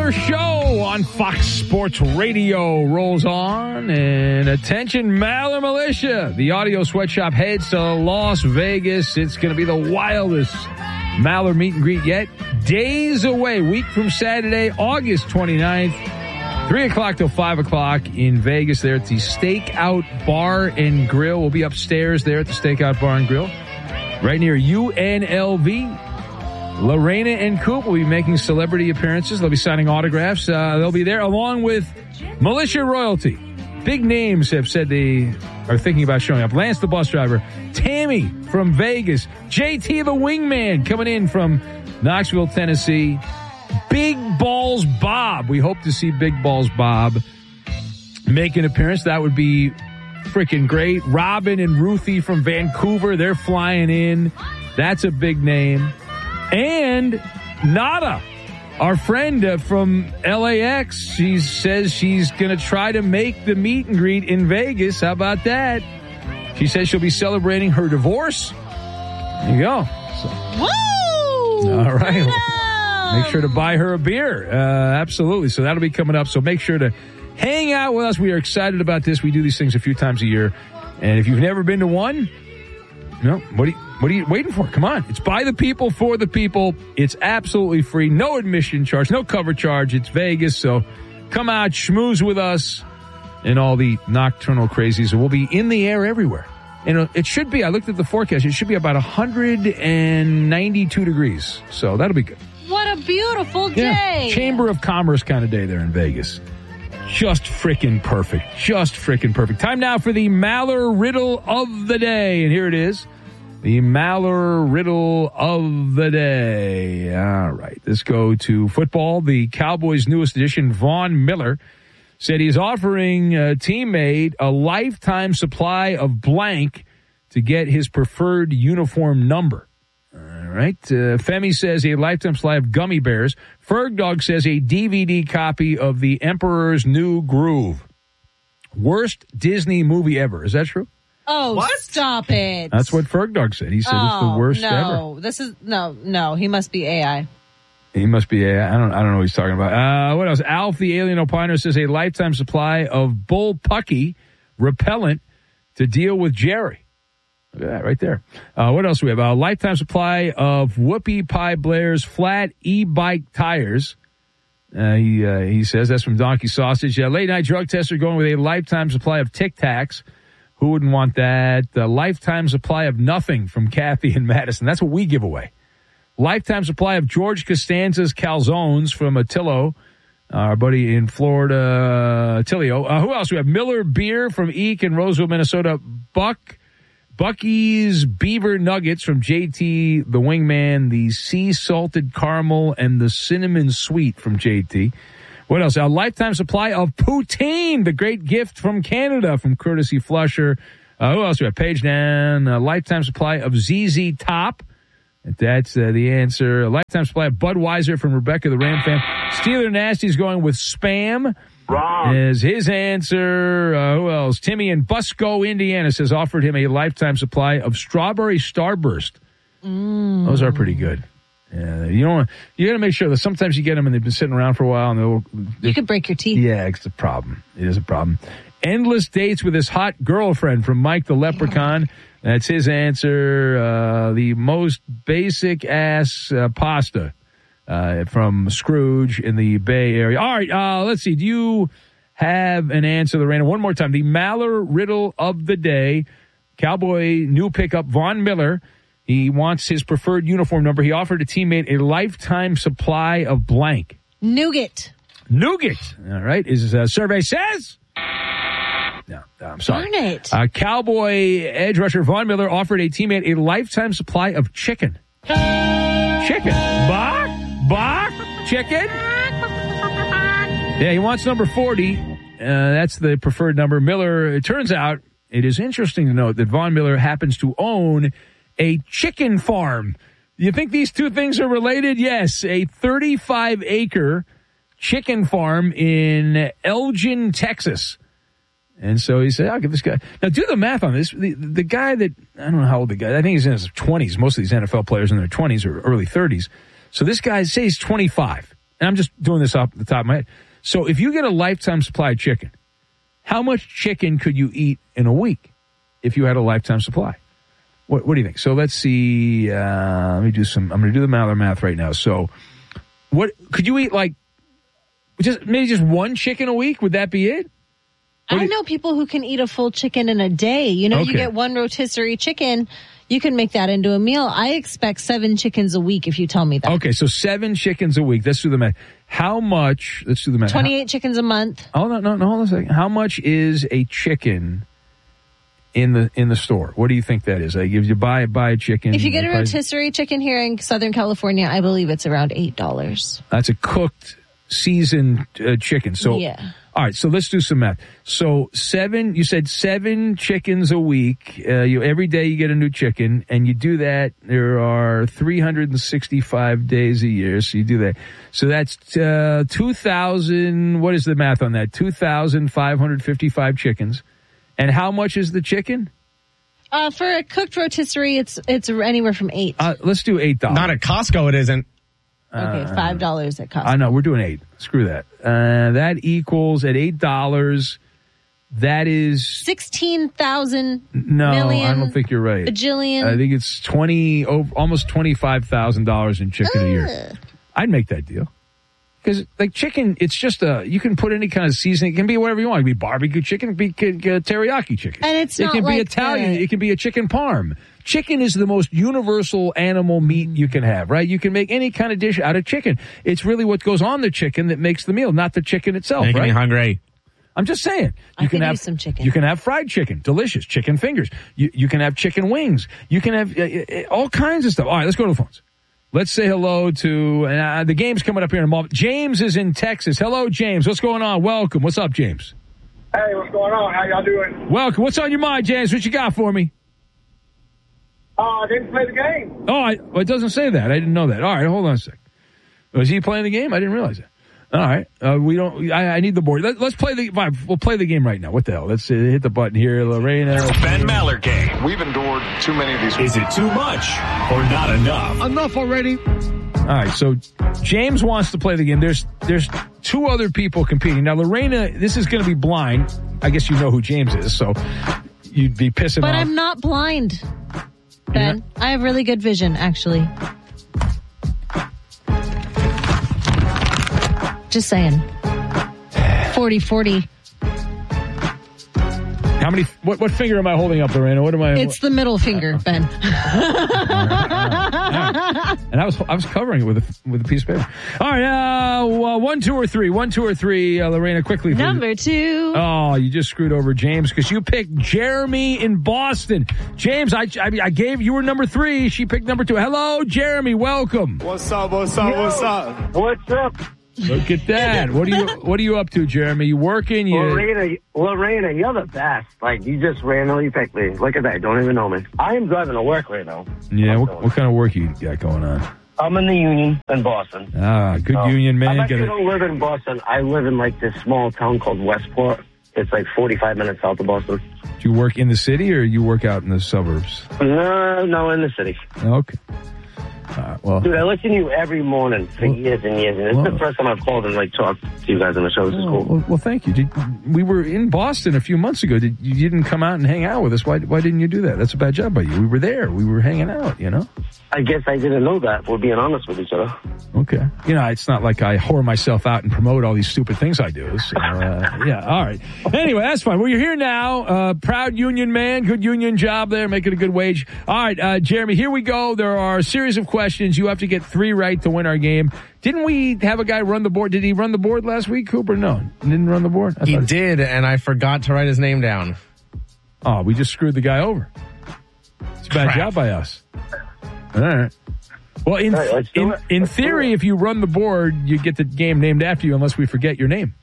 Maller Show on Fox Sports Radio rolls on. And attention, Maller Militia. The Audio Sweatshop heads to Las Vegas. It's going to be the wildest Maller meet and greet yet. Days away, week from Saturday, August 29th, 3 o'clock till 5 o'clock in Vegas there at the Stakeout Bar and Grill. We'll be upstairs there at the Stakeout Bar and Grill, right near UNLV. Lorena and Coop will be making celebrity appearances. They'll be signing autographs. They'll be there along with Militia Royalty. Big names have said they are thinking about showing up. Lance the bus driver, Tammy from Vegas, JT the wingman coming in from Knoxville, Tennessee, Big Balls Bob. We hope to see Big Balls Bob make an appearance. That would be freaking great. Robin and Ruthie from Vancouver, they're flying in. That's a big name. And Nada, our friend from LAX, she says she's going to try to make the meet and greet in Vegas. How about that? She says she'll be celebrating her divorce. There you go. So, woo! All right. Make sure to buy her a beer. Absolutely. So that'll be coming up. So make sure to hang out with us. We are excited about this. We do these things a few times a year. And if you've never been to one, no, what are you waiting for? Come on. It's by the people, for the people. It's absolutely free. No admission charge, no cover charge. It's Vegas, so come out, schmooze with us, and all the nocturnal crazies. We'll be in the air everywhere. And it should be, I looked at the forecast, it should be about 192 degrees. So that'll be good. What a beautiful day. Yeah, Chamber of Commerce kind of day there in Vegas. Just frickin' perfect. Just frickin' perfect. Time now for the Maller Riddle of the Day. And here it is. The Maller Riddle of the Day. All right. Let's go to football. The Cowboys' newest addition, Von Miller, said he's offering a teammate a lifetime supply of blank to get his preferred uniform number. All right. Femi says a lifetime supply of gummy bears. Ferg Dog says a DVD copy of The Emperor's New Groove. Worst Disney movie ever. Is that true? Oh, what? Stop it. That's what Ferg Dog said. He said it's the worst ever. No, he must be AI. He must be AI. I don't know what he's talking about. What else? Alf the Alien Opiner says a lifetime supply of bull pucky repellent to deal with Jerry. Look at that right there. What else do we have? A lifetime supply of Whoopie Pie Blair's flat e-bike tires. He says that's from Donkey Sausage. Late night drug tester going with a lifetime supply of Tic Tacs. Who wouldn't want that? The lifetime supply of nothing from Kathy and Madison. That's what we give away. Lifetime supply of George Costanza's calzones from Attilio, our buddy in Florida, Attilio. Who else? We have Miller Beer from Eek in Roseville, Minnesota. Bucky's Beaver Nuggets from JT the Wingman. The Sea Salted Caramel and the Cinnamon Sweet from JT. What else? A lifetime supply of poutine, the great gift from Canada from Courtesy Flusher. Who else? We have page down. A lifetime supply of ZZ Top. That's the answer. A lifetime supply of Budweiser from Rebecca the Ram fan. Steeler Nasty's going with Spam. Wrong. Is his answer. Who else? Timmy in Busco, Indiana says offered him a lifetime supply of Strawberry Starburst. Those are pretty good. Yeah, you got to make sure that sometimes you get them and they've been sitting around for a while and you could break your teeth. Yeah, it's a problem. It is a problem. Endless dates with his hot girlfriend from Mike the Leprechaun. That's his answer. The most basic ass pasta from Scrooge in the Bay Area. All right, let's see. Do you have an answer, Lorena? One more time. The Maller Riddle of the Day. Cowboy new pickup, Von Miller. He wants his preferred uniform number. He offered a teammate a lifetime supply of blank. Nougat. All right. Is survey says? No, I'm sorry. Darn it. Cowboy edge rusher Von Miller offered a teammate a lifetime supply of chicken. Bach, chicken. Yeah, he wants number 40. That's the preferred number. Miller, it turns out, it is interesting to note that Von Miller happens to own a chicken farm. You think these two things are related? Yes, a 35-acre chicken farm in Elgin, Texas. And so he said, I'll give this guy. Now, do the math on this. The guy that, I don't know how old the guy, I think he's in his 20s. Most of these NFL players in their 20s or early 30s. So this guy, say he's 25. and I'm just doing this off the top of my head. So if you get a lifetime supply of chicken, how much chicken could you eat in a week if you had a lifetime supply? What do you think? So let's see. Let me do some. I'm going to do the Maller math right now. So, what could you eat? Like, maybe just one chicken a week? Would that be it? I know people who can eat a full chicken in a day. You know, you get one rotisserie chicken, you can make that into a meal. I expect 7 chickens a week if you tell me that. Okay, so 7 chickens a week. Let's do the math. How much? Let's do the math. 28 chickens a month. Oh no! Hold on a second. How much is a chicken in the store? What do you think that is? Like, if you buy a chicken, if you get a rotisserie chicken here in Southern California, I believe it's around $8. That's a cooked, seasoned chicken. So yeah. All right, so let's do some math. So you said 7 chickens a week. Every day you get a new chicken, and you do that. There are 365 days a year, so you do that. So that's 2,000. What is the math on that? 2,555 chickens. And how much is the chicken? For a cooked rotisserie, it's anywhere from $8. Let's do $8. Not at Costco, it isn't. Okay, $5 at Costco. I know, we're doing 8. Screw that. That equals at $8. That is 16,000 no, million. I don't think you're right. Bajillion. I think it's almost $25,000 in chicken a year. I'd make that deal. Because, like, chicken, it's just you can put any kind of seasoning. It can be whatever you want. It can be barbecue chicken. It can be teriyaki chicken. And it can be Italian. It can be a chicken parm. Chicken is the most universal animal meat you can have, right? You can make any kind of dish out of chicken. It's really what goes on the chicken that makes the meal, not the chicken itself, Making right? me hungry. I'm just saying. I can use some chicken. You can have fried chicken. Delicious. Chicken fingers. You can have chicken wings. You can have all kinds of stuff. All right, let's go to the phones. Let's say hello to, the game's coming up here in a moment. James is in Texas. Hello, James. What's going on? Welcome. What's up, James? Hey, what's going on? How y'all doing? Welcome. What's on your mind, James? What you got for me? I didn't play the game. Oh, it doesn't say that. I didn't know that. All right, hold on a sec. Was he playing the game? I didn't realize that. All right. I need the board. Let's play we'll play the game right now. What the hell? Let's hit the button here. Lorena. Ben Maller game. We've endured too many of these. Is it too much or not enough? Enough already. All right. So James wants to play the game. There's 2 other people competing. Now, Lorena, this is going to be blind. I guess you know who James is, so you'd be pissing off. But I'm not blind, Ben. Yeah. I have really good vision, actually. Just saying. 40-40. How many? What finger am I holding up, Lorena? What am I? It's the middle finger, Ben. All right. And I was covering it with a piece of paper. All right. 1, 2, or 3. 1, 2, or 3. Lorena, quickly. Please. Number 2. Oh, you just screwed over James because you picked Jeremy in Boston. James, I gave you were number 3. She picked number 2. Hello, Jeremy. Welcome. What's up? What's up? What's up? What's up? Look at that. What are you up to, Jeremy? You working? Lorena, you're the best. Like, you just randomly picked me. Look at that. Don't even know me. I am driving to work right now. Yeah, what kind of work you got going on? I'm in the union in Boston. Ah, good union man. I actually don't live in Boston. I live in, like, this small town called Westport. It's like 45 minutes south of Boston. Do you work in the city or you work out in the suburbs? No, in the city. Okay. Well, dude, I listen to you every morning for years and years, and it's the first time I've called and talked to you guys on the show. This is cool. Well, thank you. We were in Boston a few months ago. You didn't come out and hang out with us. Why didn't you do that? That's a bad job by you. We were there. We were hanging out. I guess I didn't know that. We're being honest with each other. Okay. It's not like I whore myself out and promote all these stupid things I do. So, yeah. All right. Anyway, that's fine. Well, you're here now. Proud union man. Good union job there. Making a good wage. All right, Jeremy, here we go. There are a series of questions. You have to get 3 right to win our game. Didn't we have a guy run the board? Did he run the board last week, Cooper? No. He didn't run the board? He did, and I forgot to write his name down. Oh, we just screwed the guy over. It's a bad job by us. All right. Well, in theory, if you run the board, you get the game named after you unless we forget your name.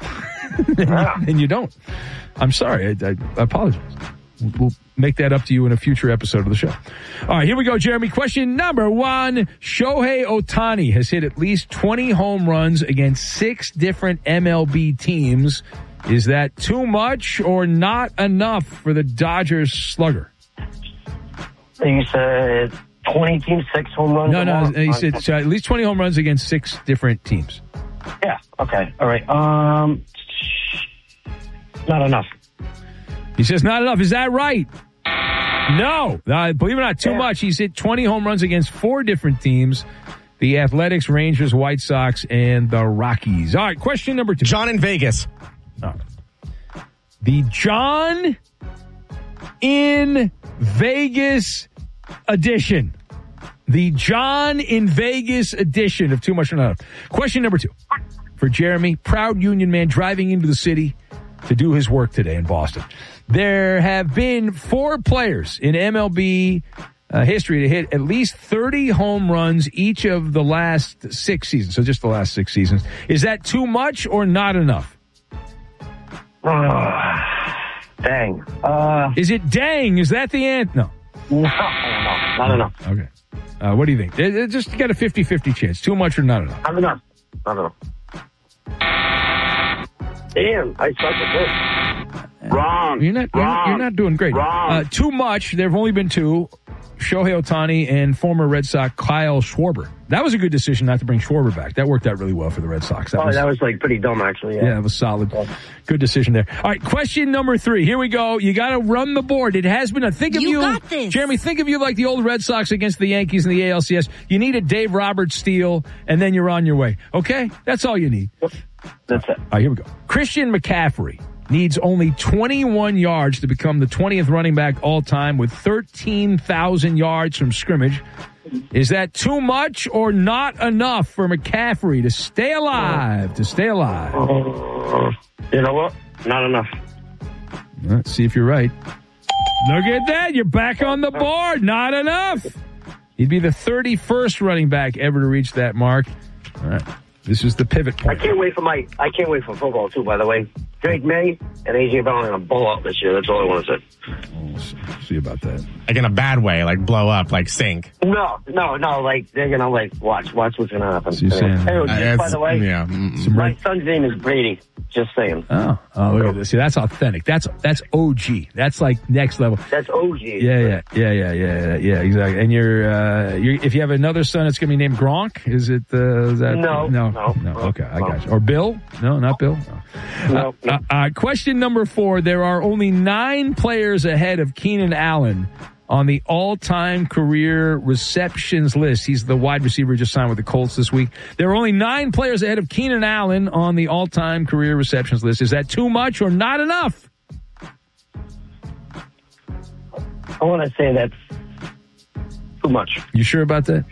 And you don't. I'm sorry. I apologize. We'll make that up to you in a future episode of the show. All right, here we go, Jeremy. Question number 1. Shohei Ohtani has hit at least 20 home runs against 6 different MLB teams. Is that too much or not enough for the Dodgers slugger? You said 20 teams, 6 home runs? No, he said so at least 20 home runs against 6 different teams. Yeah, okay, all right. Not enough. He says not enough. Is that right? No. Believe it or not, too much. He's hit 20 home runs against 4 different teams. The Athletics, Rangers, White Sox, and the Rockies. All right, question number 2. John in Vegas. No. The John in Vegas edition. The John in Vegas edition of Too Much or Not Enough. Question number 2. For Jeremy, proud union man driving into the city to do his work today in Boston. There have been 4 players in MLB history to hit at least 30 home runs each of the last 6 seasons. So just the last 6 seasons. Is that too much or not enough? Dang. Is it dang? Is that the answer? No. No, not enough. Okay. What do you think? Just get a 50-50 chance. Too much or not enough? Not enough. Damn, I suck at this. Wrong. You're not doing great. Wrong. Too much. There have only been 2. Shohei Ohtani and former Red Sox Kyle Schwarber. That was a good decision not to bring Schwarber back. That worked out really well for the Red Sox. That was like pretty dumb, actually. Yeah, it was solid. Good decision there. All right, question number 3. Here we go. You got to run the board. It has been think of you. Got this. Jeremy, think of you like the old Red Sox against the Yankees in the ALCS. You need a Dave Roberts steal, and then you're on your way. Okay? That's all you need. That's it. All right, here we go. Christian McCaffrey needs only 21 yards to become the 20th running back all time with 13,000 yards from scrimmage. Is that too much or not enough for McCaffrey to stay alive? You know what? Not enough. Let's see if you're right. Look at that. You're back on the board. Not enough. He'd be the 31st running back ever to reach that mark. All right. This is the pivot point. I can't wait for football too, by the way. Drake May and AJ Brown are going to blow up this year. That's all I want to say. We'll see about that. Like in a bad way, like blow up, like sink. No. Like they're going to watch what's going to happen. So you're saying, hey, by the way, yeah. my son's name is Brady. Just saying. Oh, look at this. See, that's authentic. That's OG. That's like next level. That's OG. Yeah, exactly. And you're if you have another son, it's going to be named Gronk. Is it? Is that? No. Okay, I got you. Or Bill? No, not Bill. No. Question number 4. There are only 9 players ahead of Keenan Allen on the all-time career receptions list. He's the wide receiver who just signed with the Colts this week. There are only 9 players ahead of Keenan Allen on the all-time career receptions list. Is that too much or not enough? I want to say that's too much. You sure about that?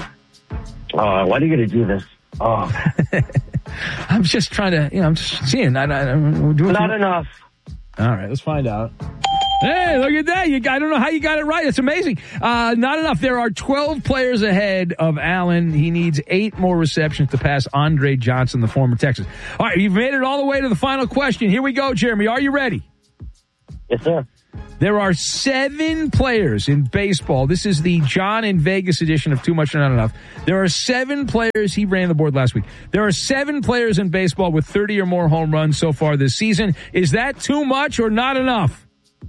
Why are you going to do this? Oh. I'm just trying to, I'm just seeing. Not enough. All right, let's find out. Hey, look at that. I don't know how you got it right. It's amazing. Not enough. There are 12 players ahead of Allen. He needs 8 more receptions to pass Andre Johnson, the former Texas. All right, you've made it all the way to the final question. Here we go, Jeremy. Are you ready? Yes, sir. There are 7 players in baseball. This is the John in Vegas edition of Too Much or Not Enough. There are 7 players. He ran the board last week. There are 7 players in baseball with 30 or more home runs so far this season. Is that too much or not enough?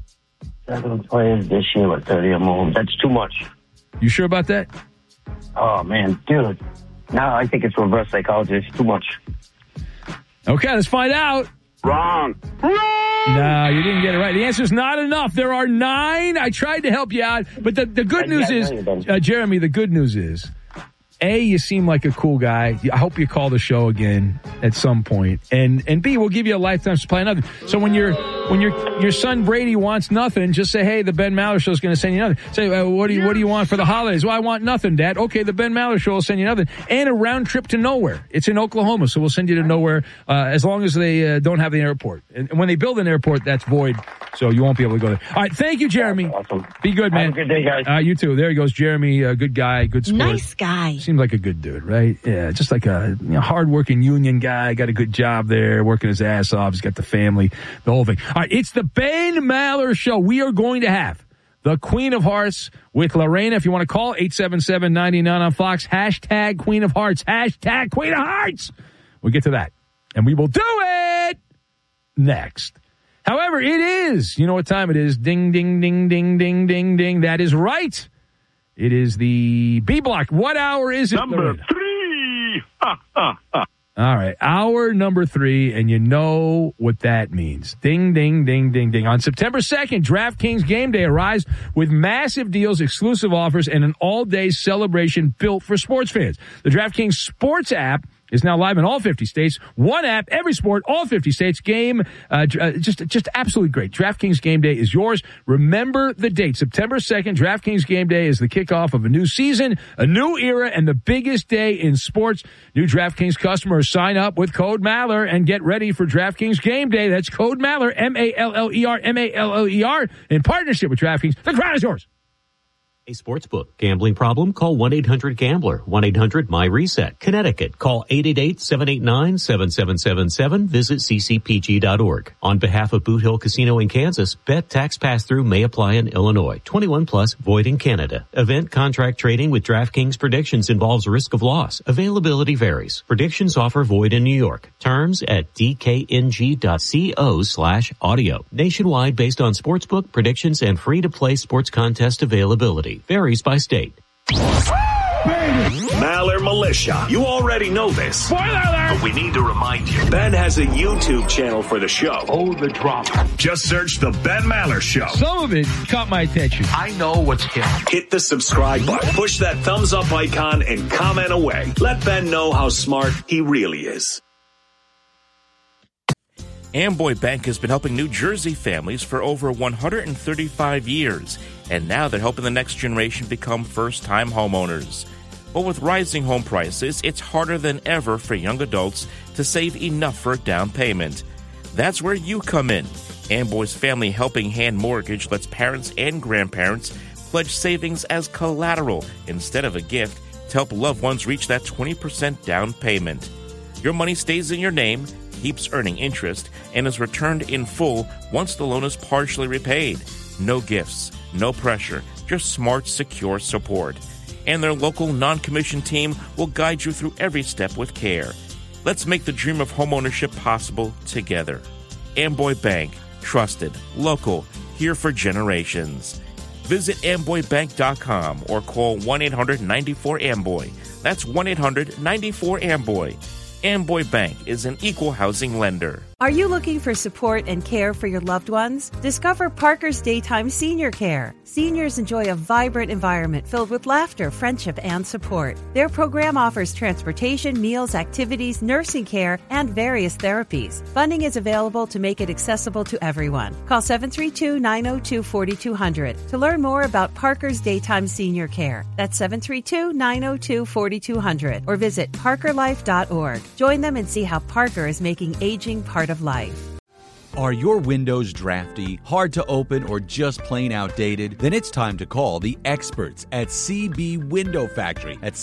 7 players this year with 30 or more. That's too much. You sure about that? Oh, man. Dude. Now I think it's reverse psychology. It's too much. Okay, let's find out. Wrong. No, you didn't get it right. The answer is not enough. There are 9. I tried to help you out, but the good news is, Jeremy, the good news is, A, you seem like a cool guy. I hope you call the show again at some point. And B, we'll give you a lifetime supply of nothing. So when your son Brady wants nothing, just say, hey, the Ben Maller Show is going to send you nothing. Say, what do you want for the holidays? Well, I want nothing, Dad. Okay, the Ben Maller Show will send you nothing. And a round trip to nowhere. It's in Oklahoma, so we'll send you to nowhere as long as they don't have the airport. And when they build an airport, that's void, so you won't be able to go there. All right, thank you, Jeremy. Awesome. Be good, man. Have a good day, guys. You too. There he goes, Jeremy. Good guy, good sport. Nice guy. Seems like a good dude, right? Yeah, just like a hard-working union guy. Got a good job there, working his ass off. He's got the family, the whole thing. All right, it's the Ben Maller Show. We are going to have the Queen of Hearts with Lorena. If you want to call, 877-99 on Fox. Hashtag Queen of Hearts. Hashtag Queen of Hearts. We'll get to that. And we will do it next. However, it is. You know what time it is. Ding, ding, ding, ding, ding, ding, ding. That is right. It is the B block. What hour is it? Number Lorena? 3. All right, hour number 3, and you know what that means. Ding, ding, ding, ding, ding. On September 2nd, DraftKings Game Day arrives with massive deals, exclusive offers, and an all-day celebration built for sports fans. The DraftKings Sports app is now live in all 50 states. One app, every sport, all 50 states. Game, just absolutely great. DraftKings Game Day is yours. Remember the date, September 2nd. DraftKings Game Day is the kickoff of a new season, a new era, and the biggest day in sports. New DraftKings customers sign up with code Maller and get ready for DraftKings Game Day. That's code Maller, M-A-L-L-E-R, M-A-L-L-E-R, in partnership with DraftKings. The crowd is yours. A sportsbook. Gambling problem? Call 1-800-GAMBLER. 1-800-MY-RESET. Connecticut. Call 888-789-7777. Visit ccpg.org. On behalf of Boot Hill Casino in Kansas, bet tax pass-through may apply in Illinois. 21 plus, void in Canada. Event contract trading with DraftKings Predictions involves risk of loss. Availability varies. Predictions offer void in New York. Terms at dkng.co/audio. Nationwide based on sportsbook, predictions, and free-to-play sports contest availability. Varies by state. Maller Militia. You already know this. Spoiler alert! But we need to remind you. Ben has a YouTube channel for the show. Oh, the drama. Just search The Ben Maller Show. Some of it caught my attention. I know what's hip. Hit the subscribe button. Push that thumbs up icon and comment away. Let Ben know how smart he really is. Amboy Bank has been helping New Jersey families for over 135 years, and now they're helping the next generation become first-time homeowners. But with rising home prices, it's harder than ever for young adults to save enough for a down payment. That's where you come in. Amboy's Family Helping Hand Mortgage lets parents and grandparents pledge savings as collateral instead of a gift to help loved ones reach that 20% down payment. Your money stays in your name, keeps earning interest, and is returned in full once the loan is partially repaid. No gifts, no pressure, just smart, secure support. And their local non-commissioned team will guide you through every step with care. Let's make the dream of homeownership possible together. Amboy Bank, trusted, local, here for generations. Visit amboybank.com or call 1-800-94-AMBOY. That's 1-800-94-AMBOY. Amboy Bank is an equal housing lender. Are you looking for support and care for your loved ones? Discover Parker's Daytime Senior Care. Seniors enjoy a vibrant environment filled with laughter, friendship, and support. Their program offers transportation, meals, activities, nursing care, and various therapies. Funding is available to make it accessible to everyone. Call 732-902-4200 to learn more about Parker's Daytime Senior Care. That's 732-902-4200 or visit parkerlife.org. Join them and see how Parker is making aging part of life. Are your windows drafty, hard to open, or just plain outdated? Then it's time to call the experts at CB Window Factory at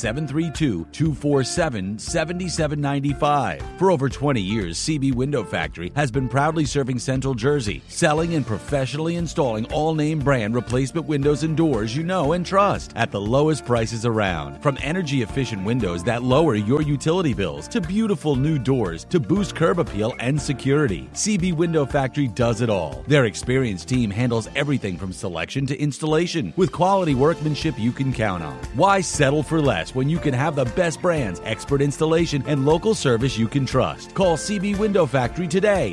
732-247-7795. For over 20 years, CB Window Factory has been proudly serving Central Jersey, selling and professionally installing all-name brand replacement windows and doors you know and trust at the lowest prices around. From energy-efficient windows that lower your utility bills to beautiful new doors to boost curb appeal and security, CB Window Factory does it all. Their experienced team handles everything from selection to installation with quality workmanship you can count on. Why settle for less when you can have the best brands, expert installation, and local service you can trust? Call CB Window Factory today,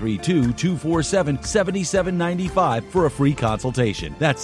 732-247-7795 for a free consultation. That's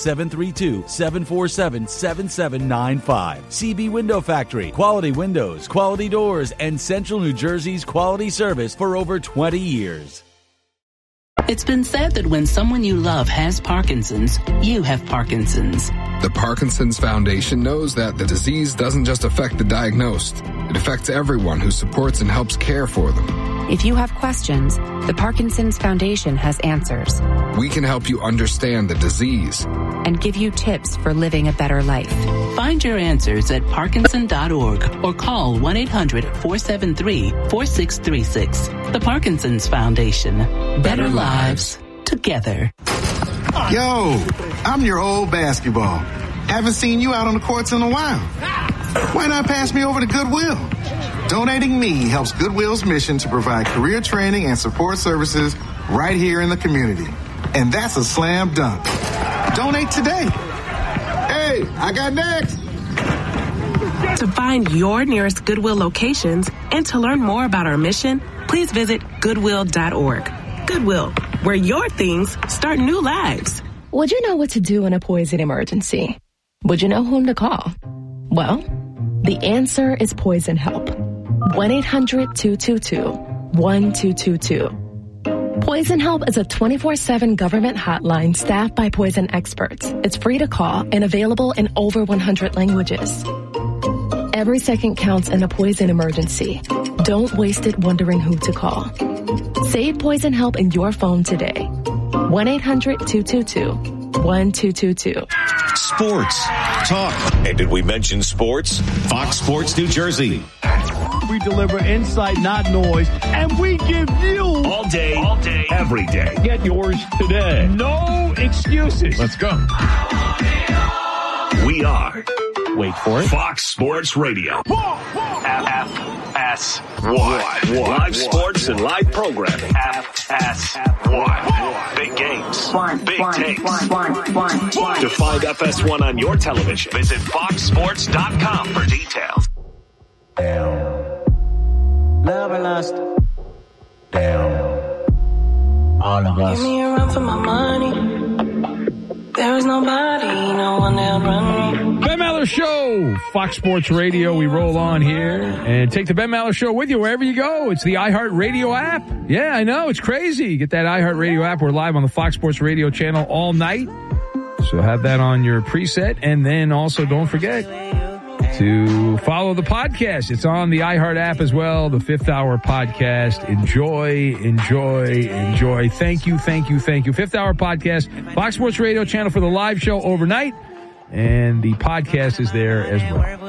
732-747-7795. CB Window Factory. Quality windows, quality doors, and Central New Jersey's quality service for over 20 years. It's been said that when someone you love has Parkinson's, you have Parkinson's. The Parkinson's Foundation knows that the disease doesn't just affect the diagnosed. It affects everyone who supports and helps care for them. If you have questions, the Parkinson's Foundation has answers. We can help you understand the disease and give you tips for living a better life. Find your answers at Parkinson.org or call 1-800-473-4636. The Parkinson's Foundation. Better lives together. Yo, I'm your old basketball. Haven't seen you out on the courts in a while. Why not pass me over to Goodwill? Donating me helps Goodwill's mission to provide career training and support services right here in the community. And that's a slam dunk. Donate today. Hey, Hey, I got next. To find your nearest Goodwill locations and to learn more about our mission, please visit Goodwill.org. Goodwill, where your things start new lives. Would you know what to do in a poison emergency? Would you know whom to call? Well, the answer is Poison Help. 1-800-222-1222. Poison Help is a 24/7 government hotline staffed by poison experts. It's free to call and available in over 100 languages. Every second counts in a poison emergency. Don't waste it wondering who to call. Save Poison Help in your phone today. 1-800-222-1222. Sports. Talk. And did we mention sports? Fox Sports New Jersey. We deliver insight, not noise, and we give you all day, every day. Get yours today. No excuses. Let's go. We are. Wait for it. Fox Sports Radio. FS1. Live sports and live programming. FS1. Big games. Big takes. To find FS1 on your television, visit foxsports.com for details. Down. Love and lust. Down. All of us. Give me a run for my money. There is nobody, no one that'll run me. Ben Maller Show, Fox Sports Radio. We roll on here and take the Ben Maller Show with you wherever you go. It's the iHeartRadio app. Yeah, I know. It's crazy. Get that iHeartRadio app. We're live on the Fox Sports Radio channel all night. So have that on your preset. And then also don't forget to follow the podcast. It's on the iHeart app as well, the Fifth Hour podcast. Enjoy. Thank you. Fifth Hour podcast, Fox Sports Radio channel for the live show overnight. And the podcast is there as well.